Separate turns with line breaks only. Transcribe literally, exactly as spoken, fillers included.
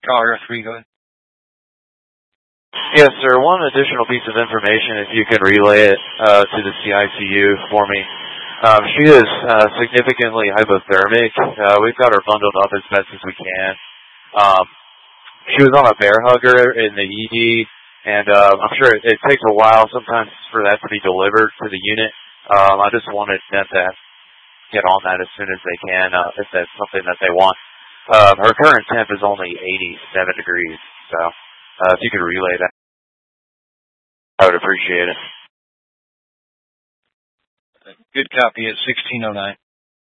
Collier three, go ahead.
Yes, sir. One additional piece of information, if you can relay it uh, to the C I C U for me. Um, she is uh, significantly hypothermic. Uh, we've got her bundled up as best as we can. Um, she was on a bear hugger in the E D, and uh, I'm sure it, it takes a while sometimes for that to be delivered to the unit. Um, I just wanted them to get on that as soon as they can, uh, if that's something that they want. Um, her current temp is only eighty-seven degrees, so uh, if you could relay that, I would appreciate it.
Good copy at sixteen oh nine.